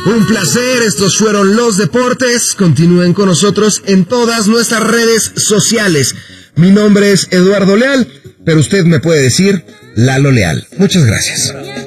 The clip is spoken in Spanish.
Un placer, estos fueron los deportes. Continúen con nosotros en todas nuestras redes sociales. Mi nombre es Eduardo Leal, pero usted me puede decir Lalo Leal. Muchas gracias.